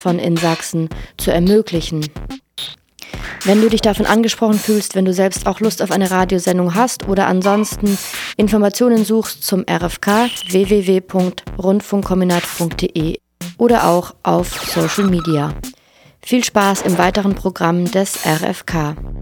in Sachsen zu ermöglichen. Wenn du dich davon angesprochen fühlst, wenn du selbst auch Lust auf eine Radiosendung hast oder ansonsten Informationen suchst zum RFK, www.rundfunkkombinat.de oder auch auf Social Media. Viel Spaß im weiteren Programm des RFK.